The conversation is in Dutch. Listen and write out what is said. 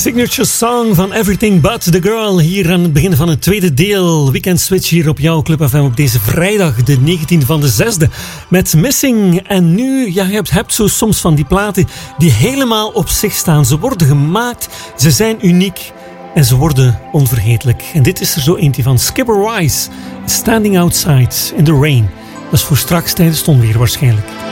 signature song van Everything But The Girl. Hier aan het begin van het tweede deel. Weekend Switch hier op jouw Club FM op deze vrijdag, de 19e van de 6e. Met Missing. En nu, ja, je hebt zo soms van die platen die helemaal op zich staan. Ze worden gemaakt, ze zijn uniek en ze worden onvergetelijk. En dit is er zo eentje van Skipper Wise. Standing Outside in the Rain. Dat is voor straks tijdens het onweer waarschijnlijk.